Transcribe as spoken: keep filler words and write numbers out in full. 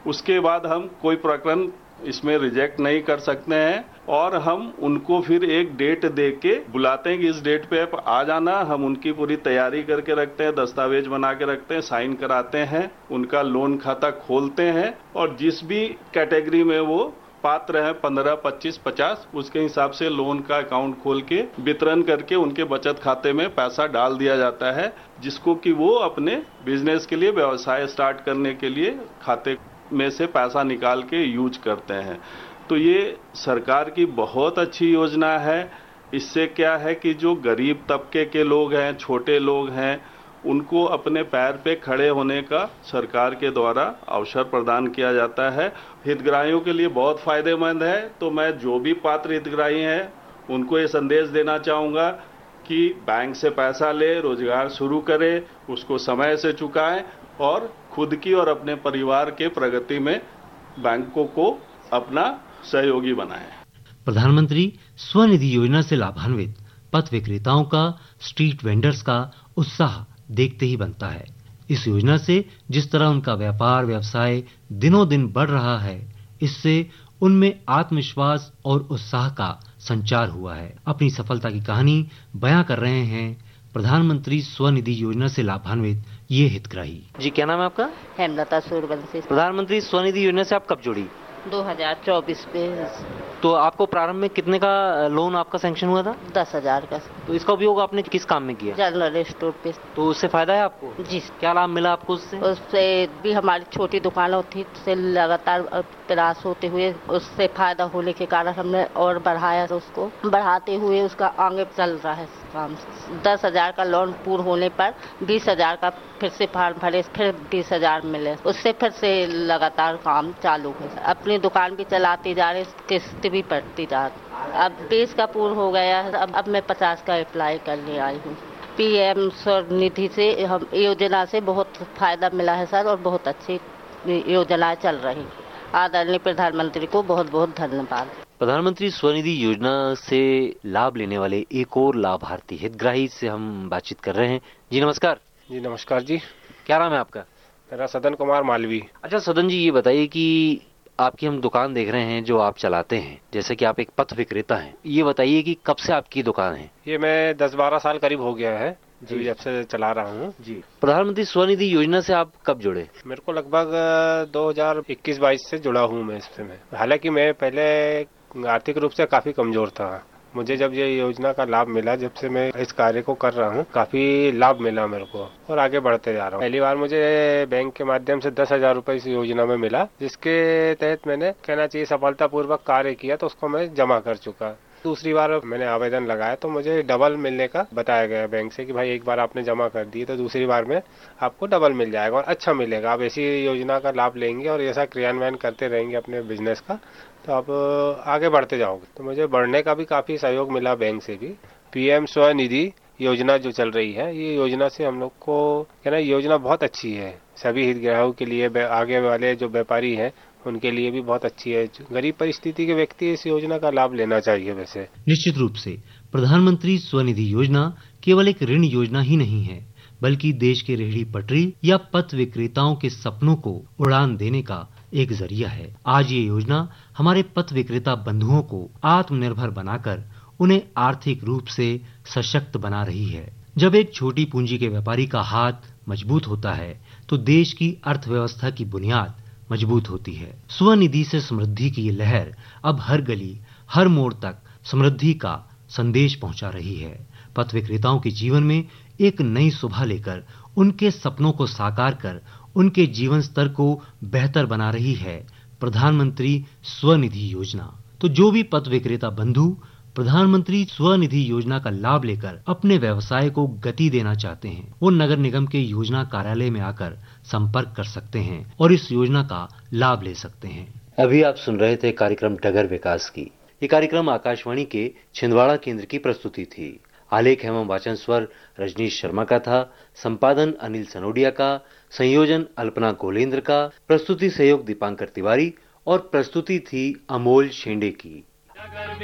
उसके बाद हम कोई प्रकरण इसमें रिजेक्ट नहीं कर सकते हैं और हम उनको फिर एक डेट दे के बुलाते हैं कि इस डेट पे आप आ जाना। हम उनकी पूरी तैयारी करके रखते हैं, दस्तावेज बना के रखते हैं, साइन कराते हैं, उनका लोन खाता खोलते हैं और जिस भी कैटेगरी में वो पात्र है पंद्रह, पच्चीस, पचास, उसके हिसाब से लोन का अकाउंट खोल के वितरण करके उनके बचत खाते में पैसा डाल दिया जाता है, जिसको कि वो अपने बिजनेस के लिए, व्यवसाय स्टार्ट करने के लिए खाते में से पैसा निकाल के यूज करते हैं। तो ये सरकार की बहुत अच्छी योजना है। इससे क्या है कि जो गरीब तबके के लोग हैं, छोटे लोग हैं, उनको अपने पैर पे खड़े होने का सरकार के द्वारा अवसर प्रदान किया जाता है। हितग्राहियों के लिए बहुत फायदेमंद है। तो मैं जो भी पात्र हितग्राही हैं उनको ये संदेश देना चाहूँगा कि बैंक से पैसा ले, रोजगार शुरू करें, उसको समय से चुकाएं और खुद की और अपने परिवार के प्रगति में बैंकों को अपना सहयोगी बनाएं। प्रधानमंत्री स्वनिधि योजना से लाभान्वित पथ विक्रेताओं का, स्ट्रीट वेंडर्स का उत्साह देखते ही बनता है। इस योजना से जिस तरह उनका व्यापार व्यवसाय दिनों दिन बढ़ रहा है, इससे उनमें आत्मविश्वास और उत्साह का संचार हुआ है। अपनी सफलता की कहानी बयां कर रहे हैं प्रधानमंत्री स्वनिधि योजना से लाभान्वित ये हितग्राही। जी, क्या नाम है आपका? हेमलता सूरवंशी। प्रधानमंत्री स्वनिधि योजना से आप कब जुड़ी? दो हज़ार चौबीस में। तो आपको प्रारंभ में कितने का लोन आपका सैंक्शन हुआ था? दस हजार का। तो इसका उपयोग आपने किस काम में किया? जनरल स्टोर पे। तो उससे फायदा है आपको? जी। क्या लाभ मिला आपको उससे? उससे भी हमारी छोटी दुकानें थी, उससे लगातार प्रयास होते हुए उससे फायदा होने के कारण हमने और बढ़ाया, उसको बढ़ाते हुए उसका आगे चल रहा है काम। दस हजार का लोन पूर्ण होने पर बीस हजार का फिर से फॉर्म भरे, फिर बीस हजार मिले, उससे फिर से लगातार काम चालू है। अपनी दुकान भी चलाते जा रहे, किस्त भी पड़ती जा रही। अब बीस का पूर्ण हो गया है, अब अब मैं पचास का अप्लाई करने आई हूँ। पीएम स्वनिधि से हम योजना से बहुत फायदा मिला है सर, और बहुत अच्छी योजना चल रही। आदरणीय प्रधानमंत्री को बहुत बहुत धन्यवाद। प्रधानमंत्री स्वनिधि योजना से लाभ लेने वाले एक और लाभार्थी हितग्राही से हम बातचीत कर रहे हैं। जी नमस्कार। जी नमस्कार जी। क्या नाम है आपका? मेरा सदन कुमार मालवी। अच्छा सदन जी, ये बताइए कि आपकी हम दुकान देख रहे हैं जो आप चलाते हैं, जैसे कि आप एक पथ विक्रेता हैं, ये बताइए कि कब से आपकी दुकान है? ये मैं दस बारह साल करीब हो गया है जी, जब से चला रहा हूँ जी। प्रधानमंत्री स्वनिधि योजना से आप कब जुड़े? मेरे को लगभग दो हज़ार इक्कीस बाईस से जुड़ा हूँ मैं इससे। मैं हालांकि मैं पहले आर्थिक रूप से काफी कमजोर था। मुझे जब ये योजना का लाभ मिला, जब से मैं इस कार्य को कर रहा हूँ, काफी लाभ मिला मेरे को और आगे बढ़ते जा रहा हूँ। पहली बार मुझे बैंक के माध्यम से दस हजार रूपये इस योजना में मिला, जिसके तहत मैंने कहना चाहिए सफलतापूर्वक कार्य किया, तो उसको मैं जमा कर चुका। दूसरी बार मैंने आवेदन लगाया तो मुझे डबल मिलने का बताया गया बैंक से कि भाई एक बार आपने जमा कर दी तो दूसरी बार में आपको डबल मिल जाएगा और अच्छा मिलेगा। आप ऐसी योजना का लाभ लेंगे और ऐसा क्रियान्वयन करते रहेंगे अपने बिजनेस का, तो आप आगे बढ़ते जाओगे। तो मुझे बढ़ने का भी काफी सहयोग मिला बैंक से भी। पीएम स्वनिधि योजना जो चल रही है, ये योजना से हम लोग को कहना योजना बहुत अच्छी है। सभी हितग्राहियों के लिए, आगे वाले जो व्यापारी हैं उनके लिए भी बहुत अच्छी है। गरीब परिस्थिति के व्यक्ति इस योजना का लाभ लेना चाहिए। वैसे निश्चित रूप से प्रधानमंत्री स्वनिधि योजना केवल एक ऋण योजना ही नहीं है, बल्कि देश के रेहड़ी पटरी या पथ विक्रेताओं के सपनों को उड़ान देने का एक जरिया है। आज ये योजना हमारे पथ विक्रेता बंधुओं को आत्मनिर्भर बनाकर उन्हें आर्थिक रूप से सशक्त बना रही है। जब एक छोटी पूंजी के व्यापारी का हाथ मजबूत होता है तो देश की अर्थव्यवस्था की बुनियाद मजबूत होती है। स्वनिधि से समृद्धि की ये लहर अब हर गली, हर मोड़ तक समृद्धि का संदेश पहुंचा रही है। पथ विक्रेताओं के जीवन में एक नई सुबह लेकर उनके सपनों को साकार कर उनके जीवन स्तर को बेहतर बना रही है प्रधानमंत्री स्वनिधि योजना। तो जो भी पथ विक्रेता बंधु प्रधानमंत्री स्वनिधि योजना का लाभ लेकर अपने व्यवसाय को गति देना चाहते हैं, वो नगर निगम के योजना कार्यालय में आकर संपर्क कर सकते हैं और इस योजना का लाभ ले सकते हैं। अभी आप सुन रहे थे कार्यक्रम डगर विकास की। ये कार्यक्रम आकाशवाणी के छिंदवाड़ा केंद्र की प्रस्तुति थी। आलेख एवं वाचन स्वर रजनीश शर्मा का था, संपादन अनिल सनोडिया का, संयोजन अल्पना गोलेंद्र का, प्रस्तुति सहयोग दीपांकर तिवारी और प्रस्तुति थी अमोल शेंडे की।